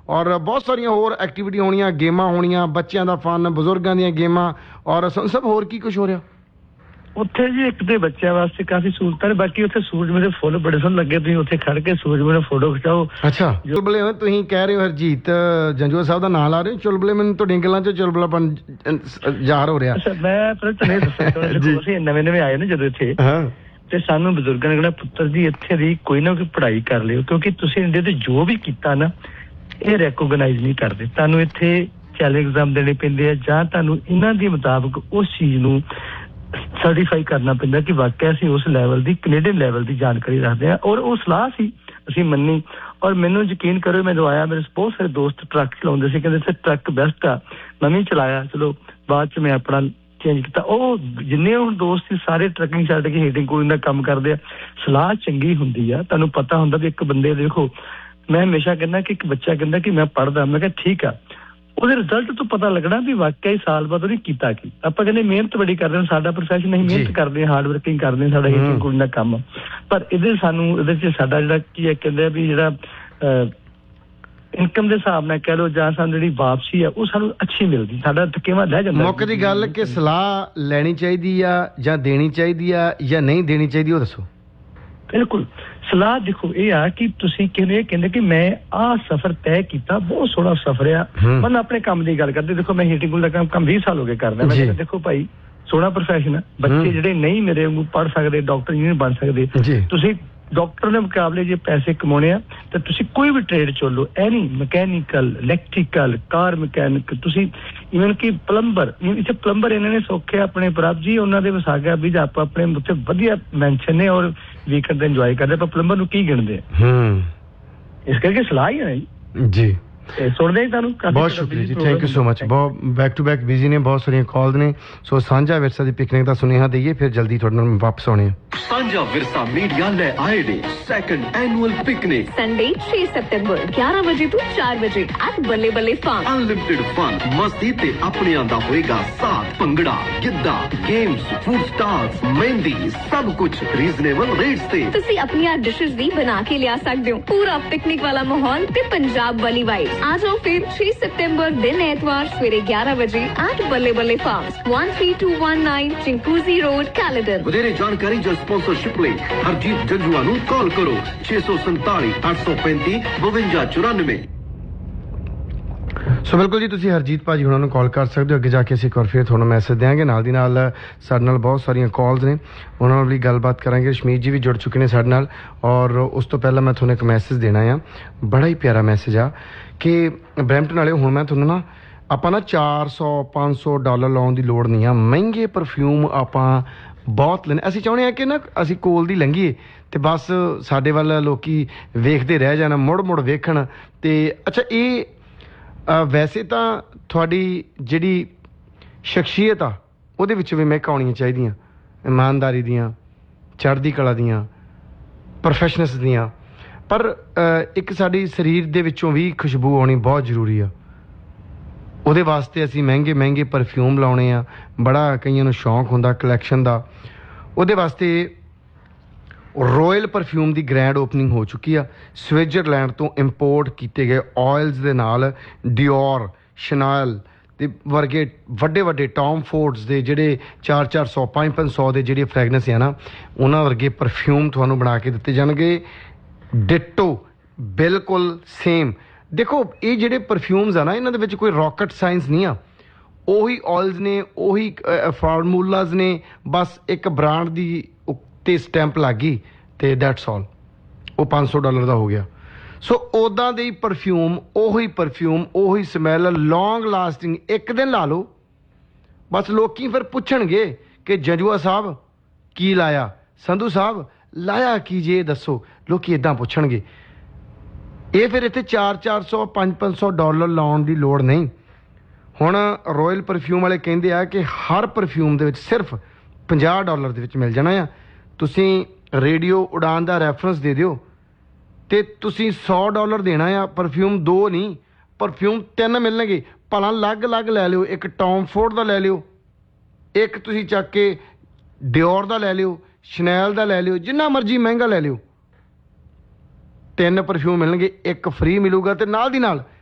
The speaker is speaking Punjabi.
ਔਰ ਬਹੁਤ ਸਾਰੀਆਂ ਹੋਰ ਐਕਟੀਵਿਟੀ ਹੋਣੀਆਂ, ਗੇਮਾਂ ਹੋਣੀਆਂ, ਬੱਚਿਆਂ ਦਾ ਫਨ, ਬਜ਼ੁਰਗਾਂ ਦੀਆਂ ਗੇਮਾਂ, ਔਰ ਸਭ ਹੋਰ ਕੀ ਕੁਝ ਹੋ ਰਿਹਾ ਉੱਥੇ ਜੀ? ਇੱਕ ਤੇ ਬੱਚਿਆਂ ਵਾਸਤੇ ਕਾਫੀ ਸਹੂਲਤਾਂ ਨੇ, ਬਾਕੀ ਉੱਥੇ ਸੂਰਜ ਮੇਰੇ ਫੁੱਲ ਬੜੇ ਸੋਹਣੇ ਲੱਗੇ, ਤੁਸੀਂ ਉੱਥੇ ਖੜ ਕੇ ਸੂਰਜ ਮੇਰੇ ਫੋਟੋ ਖਿਚਾਓ। ਅੱਛਾ, ਚੁਲਬਲੇ ਤੁਸੀਂ ਕਹਿ ਰਹੇ ਹੋ ਹਰਜੀਤ ਜੰਜੂਆ ਸਾਹਿਬ ਦਾ ਨਾਂ ਲਾ ਰਹੇ ਹੋ, ਚੁਲਬਲੇ ਮੈਨੂੰ ਤੁਹਾਡੀਆਂ ਗੱਲਾਂ 'ਚ ਚੁਲਬਲਾਪਨ ਜ਼ਾਹਰ ਹੋ ਰਿਹਾ। ਅੱਛਾ, ਮੈਂ ਫਿਰ ਤੁਹਾਨੂੰ ਇਹ ਦੱਸਾਂ, ਅਸੀਂ ਨਵੇਂ ਆਏ ਨਾ ਜਦੋਂ ਇੱਥੇ, ਤੇ ਸਾਨੂੰ ਬਜ਼ੁਰਗਾਂ ਨੇ ਕਹਿਣਾ ਪੁੱਤਰ ਜੀ ਇੱਥੇ ਦੀ ਕੋਈ ਨਾ ਕੋਈ ਪੜ੍ਹਾਈ ਕਰ ਲਿਓ, ਕਿਉਂਕਿ ਤੁਸੀਂ ਇੰਡੀਆ ਤੇ ਜੋ ਵੀ ਕੀਤਾ ਨਾ ਇਹ ਰੈਕੋਗਨਾਈਜ਼ ਨਹੀਂ ਕਰਦੇ। ਤੁਹਾਨੂੰ ਇੱਥੇ ਚੈਲੰਜ ਐਗਜ਼ਾਮ ਦੇਣੇ ਪੈਂਦੇ ਆ, ਜਾਂ ਤੁਹਾਨੂੰ ਇਹਨਾਂ ਦੇ ਮੁਤਾਬਕ ਉਸ ਚੀਜ਼ ਨੂੰ ਸਰਟੀਫਾਈ ਕਰਨਾ ਪੈਂਦਾ ਕਿ ਵਾਕਿਆ ਅਸੀਂ ਉਸ ਲੈਵਲ ਦੀ, ਕੈਨੇਡੀਅਨ ਲੈਵਲ ਦੀ ਜਾਣਕਾਰੀ ਰੱਖਦੇ ਹਾਂ। ਔਰ ਉਹ ਸਲਾਹ ਸੀ, ਅਸੀਂ ਮੰਨੀ। ਔਰ ਮੈਨੂੰ ਯਕੀਨ ਕਰੋ, ਮੈਂ ਜਦੋਂ ਆਇਆ ਮੇਰੇ ਬਹੁਤ ਸਾਰੇ ਦੋਸਤ ਟਰੱਕ ਚਲਾਉਂਦੇ ਸੀ, ਕਹਿੰਦੇ ਇੱਥੇ ਟਰੱਕ ਬੈਸਟ ਆ, ਮੈਂ ਵੀ ਚਲਾਇਆ। ਚਲੋ ਬਾਅਦ ਚ ਮੈਂ ਆਪਣਾ ਚੇਂਜ ਕੀਤਾ। ਉਹ ਜਿੰਨੇ ਹੁਣ ਦੋਸਤ ਸੀ ਸਾਰੇ ਟਰੱਕਿੰਗ ਛੱਡ ਕੇ ਹੀਟਿੰਗ ਕੂਲਿੰਗ ਦਾ ਕੰਮ ਕਰਦੇ ਆ। ਸਲਾਹ ਚੰਗੀ ਹੁੰਦੀ ਆ, ਤੁਹਾਨੂੰ ਪਤਾ ਹੁੰਦਾ ਵੀ ਇੱਕ ਬੰਦੇ ਦੇਖੋ, ਮੈਂ ਹਮੇਸ਼ਾ ਕਹਿੰਦਾ ਕਿ ਇੱਕ ਬੱਚਾ ਕਹਿੰਦਾ ਕਿ ਮੈਂ ਪੜ੍ਹਦਾ, ਮੈਂ ਕਿਹਾ ਠੀਕ ਆ, ਉਹਦੇ ਰਿਜ਼ਲਟ ਤੋਂ ਪਤਾ ਲੱਗਣਾ ਵੀ ਵਾਕਿਆ ਸਾਲ ਬਾਅਦ ਉਹਨੇ ਕੀਤਾ ਕੀ। ਆਪਾਂ ਕਹਿੰਦੇ ਮਿਹਨਤ ਬੜੀ ਕਰਦੇ ਹਾਂ, ਸਾਡਾ ਪ੍ਰੋਫੈਸ਼ਨ, ਅਸੀਂ ਮਿਹਨਤ ਕਰਦੇ ਹਾਂ, ਹਾਰਡ ਵਰਕਿੰਗ ਕਰਦੇ ਹਾਂ, ਸਾਡਾ ਹੀਟਿੰਗ ਕੂਲਿੰਗ ਦਾ ਕੰਮ। ਪਰ ਇਹਦੇ ਚ ਸਾਡਾ ਜਿਹੜਾ ਕੀ ਹੈ, ਕਹਿੰਦੇ ਆ ਵੀ ਜਿਹੜਾ ਇਨਕਮ ਦੇ ਹਿਸਾਬ ਨਾਲ ਕਹਿ ਲਓ, ਜਾਂ ਸਾਨੂੰ ਜਿਹੜੀ ਵਾਪਸੀ ਆ ਉਹ ਸਾਨੂੰ ਅੱਛੀ ਮਿਲਦੀ, ਸਾਡਾ ਥਕੇਵਾਂ ਲੈ ਜਾਂਦਾ। ਮੁੱਖ ਦੀ ਗੱਲ ਕਿ ਸਲਾਹ ਲੈਣੀ ਚਾਹੀਦੀ ਆ ਜਾਂ ਦੇਣੀ ਚਾਹੀਦੀ ਆ ਜਾਂ ਨਹੀਂ ਦੇਣੀ ਚਾਹੀਦੀ, ਉਹ ਦੱਸੋ। ਬਿਲਕੁਲ, ਸਲਾਹ ਦੇਖੋ ਇਹ ਆ ਕਿ ਤੁਸੀਂ ਕਹਿੰਦੇ ਕਿ ਮੈਂ ਆਹ ਸਫ਼ਰ ਤੈਅ ਕੀਤਾ, ਬਹੁਤ ਸੋਹਣਾ ਸਫ਼ਰ ਆ। ਮੈਂ ਆਪਣੇ ਕੰਮ ਦੀ ਗੱਲ ਕਰਦੇ, ਦੇਖੋ ਮੈਂ ਹੀਟਿੰਗ ਦਾ ਕੰਮ 20 ਸਾਲ ਹੋ ਗਏ ਕਰਦਾ। ਮੈਂ ਕਹਿੰਦਾ ਦੇਖੋ ਭਾਈ ਸੋਹਣਾ ਪ੍ਰੋਫੈਸ਼ਨ ਆ, ਬੱਚੇ ਜਿਹੜੇ ਨਹੀਂ ਮੇਰੇ ਵਾਂਗੂ ਪੜ੍ਹ ਸਕਦੇ, ਡਾਕਟਰ ਨਹੀਂ ਬਣ ਸਕਦੇ, ਤੁਸੀਂ ਡਾਕਟਰ ਦੇ ਮੁਕਾਬਲੇ ਜੇ ਪੈਸੇ ਕਮਾਉਣੇ ਆ ਤਾਂ ਤੁਸੀਂ ਕੋਈ ਵੀ ਟ੍ਰੇਡ ਚੁਣ ਐਨੀ ਮਕੈਨੀਕਲ, ਇਲੈਕਟ੍ਰੀਕਲ, ਕਾਰ ਮਕੈਨਿਕ, ਤੁਸੀਂ ਇਵਨ ਕਿ ਪਲੰਬਰ। ਇੱਥੇ ਪਲੰਬਰ ਇਹਨਾਂ ਨੇ ਸੌਖੇ ਆਪਣੇ ਪ੍ਰਭ ਜੀ, ਉਹਨਾਂ ਦੇ ਵਿਸਾਖਾ ਵੀ ਆਪਾਂ ਆਪਣੇ ਉੱਥੇ ਵਧੀਆ ਮੈਂਸ਼ਨ ਨੇ ਔਰ ਵੀਕਐਂਡ ਤੇ ਇੰਜੋਏ ਕਰਦੇ, ਪਰ ਪਲੰਬਰ ਨੂੰ ਕੀ ਗਿਣਦੇ ਆ। ਇਸ ਕਰਕੇ ਸਲਾਹ ਹੀ ਹੈ ਜੀ। ਸੁਣਦੇ ਤੁਹਾਨੂੰ ਬਹੁਤ ਸ਼ੁਕਰੀਆ ਜੀ, ਥੈਂਕ ਯੂ ਸੋ ਮਚ। ਬਹੁਤ ਬੈਕ ਟੂ ਬੈਕ ਬਿਜ਼ੀ ਨੇ, ਬਹੁਤ ਸਾਰੀਆਂ ਕਾਲ ਨੇ, ਸੋ ਸਾਂਝਾ ਵਿਰਸਾ ਦੀ ਪਿਕਨਿਕ ਦਾ ਸੁਨੇਹਾ ਦੇਈਏ, ਫਿਰ ਜਲਦੀ ਤੁਹਾਡੇ ਨਾਲ ਵਾਪਸ ਆਉਣੇ ਆ। ਸਾਂਝਾ ਵਿਰਸਾ ਮੀਡੀਆ ਲੈ ਆਏ ਨੇ ਸੈਕੰਡ ਐਨੂਅਲ ਪਿਕਨਿਕ ਸੰਡੇ 6 ਸਤੰਬਰ 11 ਵਜੇ ਤੋਂ 4 ਵਜੇ ਐਟ ਬੱਲੇ ਬੱਲੇ ਫਾਰਮ। ਅਨਲਿਮਿਟਿਡ ਫਨ, ਮਸਤੀ ਤੇ ਆਪਣਿਆਂ ਦਾ ਹੋਏਗਾ ਸਾਥ, bhangra, Giddha, games, food stalls, ਮਹਿੰਦੀ, ਸਭ ਕੁਝ ਰੀਜ਼ਨੇਬਲ ਰੇਟਸ ਤੇ। ਤੁਸੀਂ ਆਪਣੀਆਂ ਡਿਸ਼ਸ ਵੀ ਬਣਾ ਕੇ ਲਿਆ ਸਕਦੇ ਹੋ। ਪੂਰਾ ਪਿਕਨਿਕ ਵਾਲਾ ਮਾਹੌਲ ਤੇ ਪੰਜਾਬ ਵਾਲੀ ਵਾਈਬ। ਆ ਜਾਓ ਫਿਰ 6 ਸਤੰਬਰ ਦਿਨ ਐਤਵਾਰ ਸਵੇਰੇ 11 ਵਜੇ ਐਟ ਬੱਲੇ ਬੱਲੇ ਫਾਰਮਸ, 13219 ਚਿੰਕੂਜ਼ੀ ਰੋਡ, ਕੈਲੇਡਨ। ਵਧੇਰੇ ਜਾਣਕਾਰੀ ਜਾਂ ਸਪਾਂਸਰਸ਼ਿਪ ਲਈ ਹਰਜੀਤ ਜੰਜੂਆ ਨੂੰ ਕਾਲ ਕਰੋ 647 835 5294। ਸੋ ਬਿਲਕੁਲ ਜੀ, ਤੁਸੀਂ ਹਰਜੀਤ ਭਾਜੀ ਉਹਨਾਂ ਨੂੰ ਕਾਲ ਕਰ ਸਕਦੇ ਹੋ। ਅੱਗੇ ਜਾ ਕੇ ਅਸੀਂ ਇੱਕ ਵਾਰ ਫਿਰ ਤੁਹਾਨੂੰ ਮੈਸੇਜ ਦਿਆਂਗੇ। ਨਾਲ ਦੀ ਨਾਲ ਸਾਡੇ ਨਾਲ ਬਹੁਤ ਸਾਰੀਆਂ ਕਾਲਸ ਨੇ, ਉਹਨਾਂ ਨਾਲ ਵੀ ਗੱਲਬਾਤ ਕਰਾਂਗੇ। ਰਸ਼ਮੀਤ ਜੀ ਵੀ ਜੁੜ ਚੁੱਕੇ ਨੇ ਸਾਡੇ ਨਾਲ। ਔਰ ਉਸ ਤੋਂ ਪਹਿਲਾਂ ਮੈਂ ਤੁਹਾਨੂੰ ਇੱਕ ਮੈਸੇਜ ਦੇਣਾ ਆ, ਬੜਾ ਹੀ ਪਿਆਰਾ ਮੈਸੇਜ ਆ ਕਿ ਬਰੈਂਪਟਨ ਵਾਲੇ, ਹੁਣ ਮੈਂ ਤੁਹਾਨੂੰ ਨਾ ਆਪਾਂ ਨਾ $400-500 ਲਾਉਣ ਦੀ ਲੋੜ ਨਹੀਂ ਆ। ਮਹਿੰਗੇ ਪਰਫਿਊਮ ਆਪਾਂ ਬਹੁਤ ਲੈਣੇ। ਅਸੀਂ ਚਾਹੁੰਦੇ ਹਾਂ ਕਿ ਨਾ ਅਸੀਂ ਕੋਲ ਦੀ ਲੰਘੀਏ ਤੇ ਬਸ ਸਾਡੇ ਵੱਲ ਲੋਕੀ ਵੇਖਦੇ ਰਹਿ ਜਾਣ, ਮੁੜ ਵੇਖਣ। ਤੇ ਅੱਛਾ, ਇਹ ਵੈਸੇ ਤਾਂ ਤੁਹਾਡੀ ਜਿਹੜੀ ਸ਼ਖਸੀਅਤ ਆ ਉਹਦੇ ਵਿੱਚ ਵੀ ਮਹਿਕ ਆਉਣੀਆਂ ਚਾਹੀਦੀਆਂ, ਇਮਾਨਦਾਰੀ ਦੀਆਂ, ਚੜ੍ਹਦੀ ਕਲਾ ਦੀਆਂ, ਪ੍ਰੋਫੈਸ਼ਨਸ ਦੀਆਂ। ਪਰ ਇੱਕ ਸਾਡੀ ਸਰੀਰ ਦੇ ਵਿੱਚੋਂ ਵੀ ਖੁਸ਼ਬੂ ਆਉਣੀ ਬਹੁਤ ਜ਼ਰੂਰੀ ਆ। ਉਹਦੇ ਵਾਸਤੇ ਅਸੀਂ ਮਹਿੰਗੇ ਪਰਫਿਊਮ ਲਾਉਣੇ ਆ। ਬੜਾ ਕਈਆਂ ਨੂੰ ਸ਼ੌਂਕ ਹੁੰਦਾ ਕਲੈਕਸ਼ਨ ਦਾ। ਉਹਦੇ ਵਾਸਤੇ ਰੋਇਲ ਪਰਫਿਊਮ ਦੀ ਗ੍ਰੈਂਡ ਓਪਨਿੰਗ ਹੋ ਚੁੱਕੀ ਆ। ਸਵਿਟਜ਼ਰਲੈਂਡ ਤੋਂ ਇੰਪੋਰਟ ਕੀਤੇ ਗਏ ਆਇਲਸ ਦੇ ਨਾਲ ਡਿਓਰ, ਸ਼ਨਾਇਲ ਦੇ ਵਰਗੇ ਵੱਡੇ ਟੌਮ ਫੋਰਡਸ ਦੇ ਜਿਹੜੇ 400-400, 500-500 ਦੇ ਜਿਹੜੇ ਫ੍ਰੈਗਨੈਂਸ ਆ ਨਾ, ਉਹਨਾਂ ਵਰਗੇ ਪਰਫਿਊਮ ਤੁਹਾਨੂੰ ਬਣਾ ਕੇ ਦਿੱਤੇ ਜਾਣਗੇ। ਡਿਟੋ, ਬਿਲਕੁਲ ਸੇਮ। ਦੇਖੋ, ਇਹ ਜਿਹੜੇ ਪਰਫਿਊਮਸ ਆ ਨਾ, ਇਹਨਾਂ ਦੇ ਵਿੱਚ ਕੋਈ ਰੌਕਟ ਸਾਇੰਸ ਨਹੀਂ ਆ। ਉਹੀ ਆਇਲਸ ਨੇ, ਉਹੀ ਫਾਰਮੂਲਾਜ਼ ਨੇ, ਬਸ ਇੱਕ ਬ੍ਰਾਂਡ ਦੀ ਉੱਤੇ ਸਟੈਂਪ ਲੱਗ ਗਈ ਤੇ ਦੈਟਸ ਆਲ। ਉਹ $500 ਦਾ ਹੋ ਗਿਆ। ਸੋ ਉੱਦਾਂ ਦੇ ਹੀ ਪਰਫਿਊਮ, ਉਹੀ ਸਮੈਲ, ਲੌਂਗ ਲਾਸਟਿੰਗ। ਇੱਕ ਦਿਨ ਲਾ ਲਓ ਬਸ, ਲੋਕੀ ਫਿਰ ਪੁੱਛਣਗੇ ਕਿ ਜੰਜੂਆ ਸਾਹਿਬ ਕੀ ਲਾਇਆ, ਸੰਧੂ ਸਾਹਿਬ ਲਾਇਆ ਕੀ ਜੇ ਦੱਸੋ। ਲੋਕੀ ਇੱਦਾਂ ਪੁੱਛਣਗੇ। ਇਹ ਫਿਰ ਇੱਥੇ $400-400, $500 ਲਾਉਣ ਦੀ ਲੋੜ ਨਹੀਂ। ਹੁਣ ਰੋਇਲ ਪਰਫਿਊਮ ਵਾਲੇ ਕਹਿੰਦੇ ਆ ਕਿ ਹਰ ਪਰਫਿਊਮ ਦੇ ਵਿੱਚ ਸਿਰਫ $50 ਦੇ ਵਿੱਚ ਮਿਲ ਜਾਣਾ ਆ। ਤੁਸੀਂ ਰੇਡੀਓ ਉਡਾਨ ਦਾ ਰੈਫਰੈਂਸ ਦੇ ਦਿਓ ਤੇ ਤੁਸੀਂ $100 ਦੇਣਾ ਆ। ਪਰਫਿਊਮ 2 ਨਹੀਂ, ਪਰਫਿਊਮ 3 ਮਿਲਣਗੇ। ਭਲਾ ਅਲੱਗ ਲੈ ਲਿਓ। ਇੱਕ ਟੌਮ ਫੋਰਡ ਦਾ ਲੈ ਲਿਓ, ਇੱਕ ਤੁਸੀਂ ਚੱਕ ਕੇ ਡਿਓਰ ਦਾ ਲੈ ਲਿਓ, ਸ਼ਨੈਲ ਦਾ ਲੈ ਲਿਓ, ਜਿੰਨਾ ਮਰਜ਼ੀ ਮਹਿੰਗਾ ਲੈ ਲਿਓ। 3 ਪਰਫਿਊਮ ਮਿਲਣਗੇ, ਇੱਕ ਫ੍ਰੀ ਮਿਲੂਗਾ ਤੇ ਨਾਲ ਦੀ ਨਾਲ